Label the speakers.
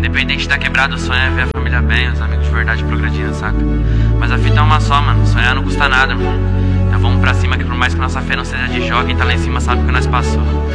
Speaker 1: Independente de estar quebrado, o sonho é ver a família bem, os amigos de verdade progredindo, saca? Mas a fita é uma só, mano. Sonhar não custa nada, mano. Então vamos pra cima que por mais que nossa fé não seja de jogo, quem tá lá em cima sabe o que nós passou.